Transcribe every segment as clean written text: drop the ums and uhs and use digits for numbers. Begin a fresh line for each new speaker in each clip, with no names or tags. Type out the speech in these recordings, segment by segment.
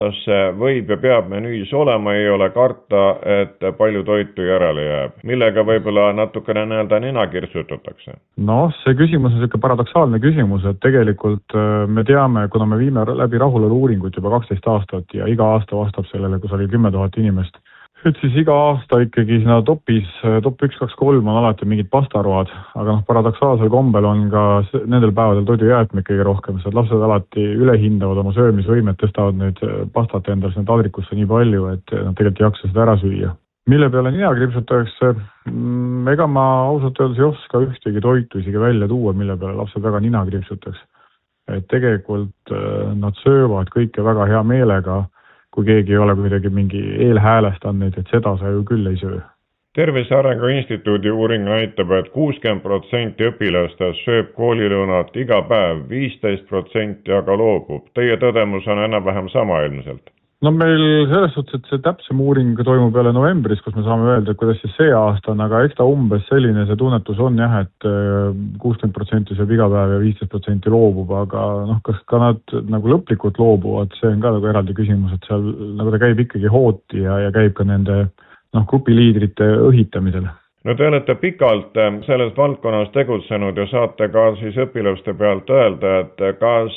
Kas see võib ja peab menüüs olema, ei ole karta, et palju toitu järele jääb, millega võib-olla natukene nina kirtsutatakse?
Noh, see küsimus on selline paradoksaalne küsimus, et tegelikult me teame, kuna me viime läbi rahulolu uuringut juba 12 aastat ja iga aasta vastab sellele, kus oli 10 000 inimest. Et siis iga aasta ikkagi sinna top 1, 2, 3 on alati mingid pastaroad, aga paradoksaalsel kombel on ka nendel päevadel toidujäätmeid kõige rohkem, sest lapsed alati ülehindavad oma söömisvõimet, tõstavad nüüd pastat endale sinna taldrikusse nii palju, et nad tegelikult ei jaksa seda ära süüa. Mille peale nina kriipsutatakse, ega ma ausalt öeldes ei oska ühtegi toitu isegi välja tuua, mille peale lapsed väga nina kriipsutatakse. Et tegelikult nad söövad kõike väga hea meelega, kui keegi ei ole kuidagi mingi eelhäälestanud, et seda sa ju küll ei söö.
Tervise Arengu Instituudi uuring näitab, et 60% õpilastest sööb koolilõunat iga päev, 15% aga loobub. Teie tõdemus on enam-vähem sama ilmselt.
No meil selles suhtes, et see täpsem uuring toimub jälle novembris, kus me saame öelda, kuidas siis see aasta on, aga eks ta umbes selline see tunnetus on jah, et 60% sööb iga päev ja 15% loobub, aga kas ka nad nagu lõplikult loobuvad, see on ka nagu eraldi küsimus, et seal nagu ta käib ikkagi hooti ja käib ka nende grupiliidrite õhitamisel.
No te olete pikalt selles valdkonnas tegutsenud ja saate ka siis õpilaste pealt öelda, et kas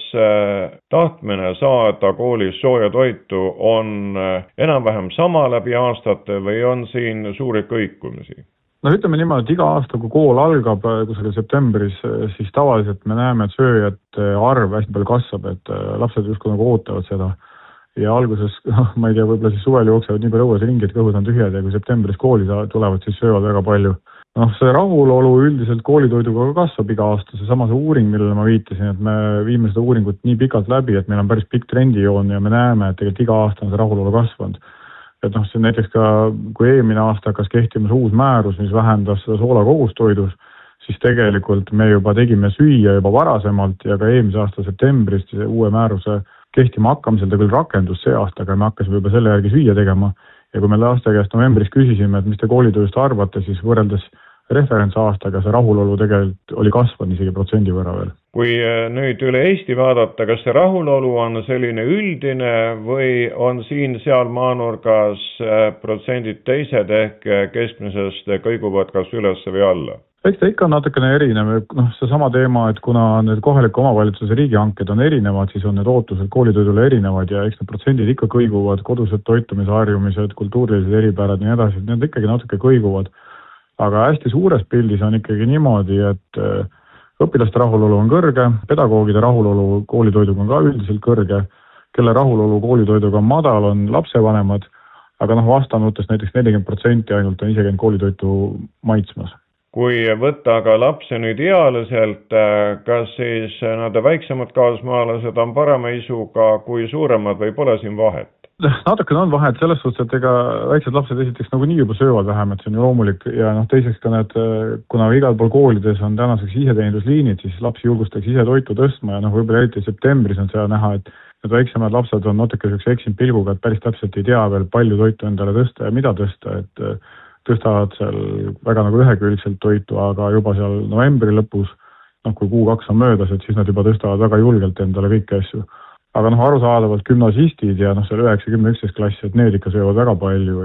tahtmine saada koolis sooja toitu on enam-vähem sama läbi aastate või on siin suuri kõikumisi?
No ütleme niimoodi, et iga aasta, kui kool algab kusagil septembris, siis tavaliselt me näeme, et sööjate arv hästi palju kasvab, et lapsed justkui nagu ootavad seda. Ja alguses, ma ei tea, võib-olla siis suvel jooksevad nii palju õues ringi, et kõhud on tühjad ja kui septembris kooli tulevad, siis söövad väga palju. See rahulolu üldiselt koolitoiduga kasvab iga aasta, see uuring, millele ma viitasin, et me viime seda uuringut nii pikalt läbi, et meil on päris pikk trendijoon ja me näeme, et tegelikult iga aasta on see rahulolu kasvanud. Et see näiteks ka, kui eelmine aasta hakkas kehtimas uus määrus, mis vähendas seda soola kogust toidus, siis tegelikult me juba tegime süüa juba varasemalt ja ka eelmise aasta septembrist uue määruse kehtima hakkamisel ta küll rakendus see aasta, aga me hakkasime juba selle järgi süüa tegema. Ja kui me laste käest novembris küsisime, et mis te koolitööst arvate, siis võrreldes referentsaastaga see rahulolu tegelikult oli kasvanud isegi protsendi võrra veel.
Kui nüüd üle Eesti vaadata, kas see rahulolu on selline üldine või on siin-seal maanurgas protsendid teised ehk keskmisest kõiguvad kas üles või alla?
Eks ta ikka natukene erinev, see sama teema, et kuna need kohaliku omavalitsuse riigihanked on erinevad, siis on need ootused koolitoidule erinevad ja eks need protsendid ikka kõiguvad, kodused toitumisharjumised, kultuurilised eripärad ja nii edasi, need ikkagi natuke kõiguvad. Aga hästi suures pildis on ikkagi niimoodi, et õpilaste rahulolu on kõrge, pedagoogide rahulolu koolitoiduga on ka üldiselt kõrge, kelle rahulolu koolitoiduga on madal, on lapsevanemad, aga vastanutest näiteks 40% ainult on ise käinud koolitoitu maitsmas.
Kui võtta aga lapse nüüd ealiselt, kas siis nad väiksemad kaasmaalased on parema isuga kui suuremad või pole siin vahet?
Natukene on vahet selles suhtes, et ega väiksed lapsed esiteks nii juba söövad vähem, et see on ju loomulik ja teiseks ka need, kuna igal pool koolides on tänaseks iseteenindusliinid, siis lapsi julgustaks ise toitu tõstma ja võib-olla eriti septembris on seda näha, et need väiksemad lapsed on natuke eksinud pilguga, et päris täpselt ei tea veel palju toitu endale tõsta ja mida tõsta, et tõstavad seal väga ühekülgselt toitu, aga juba seal novembri lõpus, kui kuu-kaks on möödas, et siis nad juba tõstavad väga julgelt endale kõiki asju. Aga arusaadavalt gümnasistid ja seal 9, 10, 11 klassi, et need ikka söövad väga palju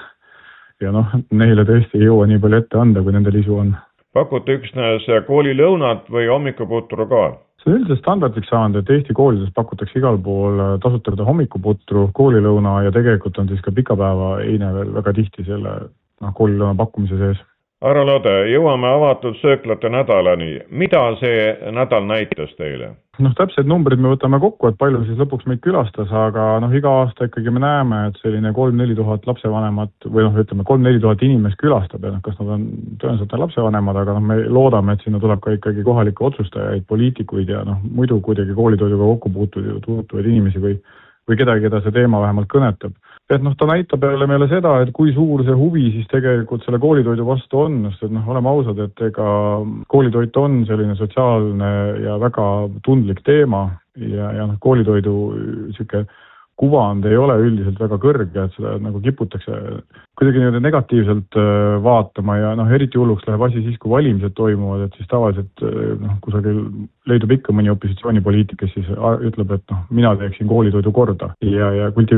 ja neile tõesti ei jõua nii palju ette anda, kui nendel isu on.
Pakute üksnes koolilõunat või hommikuputru ka?
See on üldiselt standardiks saanud, et Eesti koolides pakutakse igal pool tasutada hommikuputru, koolilõuna ja tegelikult on siis ka pikapäeva eine veel väga tihti selle koolilõuna pakkumise sees.
Arno Lode, jõuame avatud sööklate nädalani. Mida see nädal näitas teile?
Täpsed numbrid me võtame kokku, et palju siis lõpuks meid külastas, aga iga aasta ikkagi me näeme, et selline 3-4 tuhat lapsevanemat või ütleme 3-4 tuhat inimest külastab ja kas nad on tõenäoliselt lapsevanemad, aga me loodame, et sinna tuleb ka ikkagi kohalikke otsustajaid, poliitikuid ja muidu kuidagi koolitoiduga kokku puutuvaid inimesi või kedagi, keda see teema vähemalt kõnetab. Et ta näitab jälle meile seda, et kui suur see huvi siis tegelikult selle koolitoidu vastu on, sest oleme ausad, et ega koolitoit on selline sotsiaalne ja väga tundlik teema ja koolitoidu kuvand ei ole üldiselt väga kõrge, et seda nagu kiputakse kuidagi niimoodi negatiivselt vaatama ja eriti hulluks läheb asi siis, kui valimised toimuvad, et siis tavaliselt kusagil leidub ikka mõni opositsioonipoliitik, kes siis ütleb, et mina teeksin koolitoidu korda ja